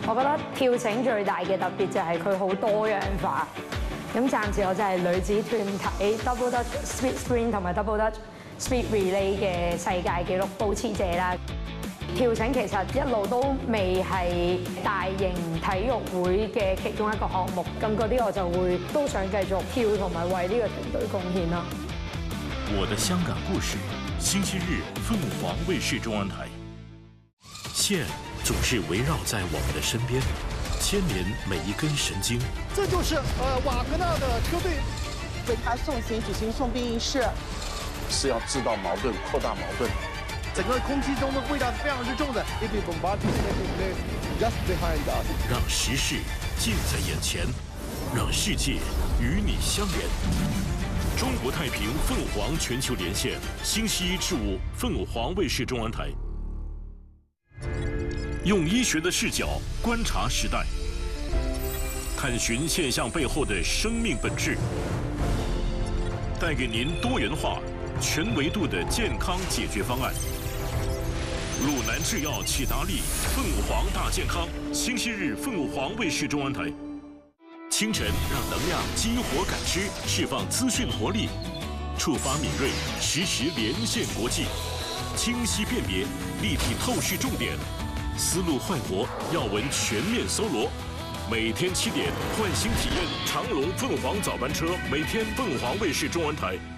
我覺得跳繩最大嘅特別就係佢好多樣化。咁暫時我就係女子團體 Double Dutch Speed Sprint 同埋 Double Dutch Speed Relay 嘅世界紀錄保持者啦。跳繩其實一路都未係大型體育會嘅其中一個項目，咁嗰啲我就會都想繼續跳同埋為呢個團隊貢獻啦。 我的香港故事，星期日凤凰卫視中央台。线总是围绕在我们的身边，牵连每一根神经。 这就是瓦格纳的车队为他送行举行送殡仪式， 是要制造矛盾、扩大矛盾。 整个空气中的味道是非常之重的。It is bombarding just behind us。 让时事近在眼前，让世界与你相连。中国太平凤凰全球连线，星期一至五，凤凰卫视中央台。用医学的视角观察时代，探寻现象背后的生命本质，带给您多元化、全维度的健康解决方案。鲁南制药启达利凤凰大健康，星期日凤凰卫视中央台。清晨让能量激活感知，释放资讯活力，触发敏锐，实时连线国际，清晰辨别，立体透视重点，思路焕活，要闻全面搜罗。每天7点，唤醒体验长龙凤凰早班车，每天凤凰卫视中文台。